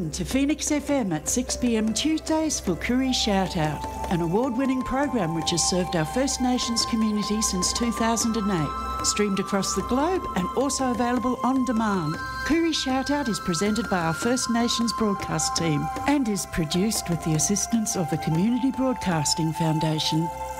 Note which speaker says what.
Speaker 1: in to Phoenix FM at 6 p.m. Tuesdays for Koori Shout Out, an award-winning program which has served our First Nations community since 2008. Streamed across the globe and also available on demand. Koori Shout Out is presented by our First Nations broadcast team and is produced with the assistance of the Community Broadcasting Foundation.